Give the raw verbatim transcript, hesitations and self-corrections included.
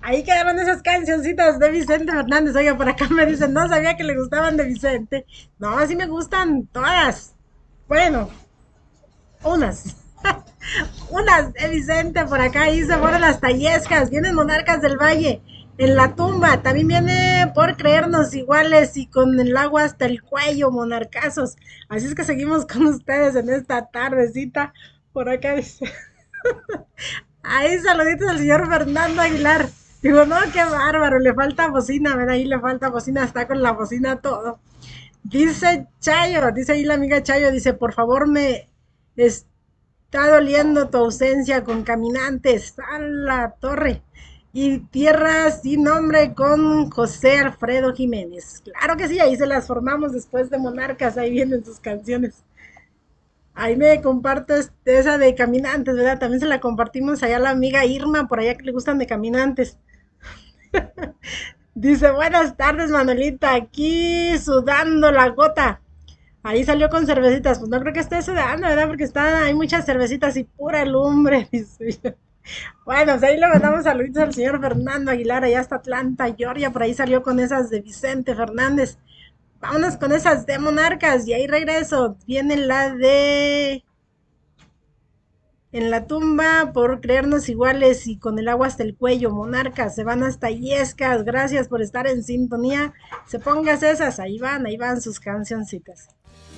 ahí quedaron esas cancioncitas de Vicente Fernández. Oiga, por acá me dicen, no sabía que le gustaban de Vicente. No, así me gustan todas. Bueno, unas. Unas de Vicente por acá, ahí se fueron las Tallescas, vienen Monarcas del Valle, en la tumba, también viene por creernos iguales y con el agua hasta el cuello, monarcazos. Así es que seguimos con ustedes en esta tardecita. Por acá dice, ahí saluditos al señor Fernando Aguilar. Digo, no, qué bárbaro, le falta bocina, ven ahí le falta bocina, está con la bocina todo. Dice Chayo, dice ahí la amiga Chayo, dice, por favor me está doliendo tu ausencia con Caminantes a la torre y Tierra sin nombre con José Alfredo Jiménez. Claro que sí, ahí se las formamos después de Monarcas, ahí vienen sus canciones. Ahí me compartes esa de Caminantes, ¿verdad? También se la compartimos allá a la amiga Irma, por allá que le gustan de Caminantes. Dice, buenas tardes, Manuelita, aquí sudando la gota. Ahí salió con cervecitas. Pues no creo que esté sudando, ¿verdad? Porque está, hay muchas cervecitas y pura lumbre. Dice. Bueno, pues ahí le mandamos saluditos al señor Fernando Aguilar, allá hasta Atlanta, Georgia. Por ahí salió con esas de Vicente Fernández. Vámonos con esas de Monarcas. Y ahí regreso. Viene la de En la tumba por creernos iguales y con el agua hasta el cuello. Monarcas, se van hasta Yescas. Gracias por estar en sintonía. Se pongas esas. Ahí van, ahí van sus cancioncitas.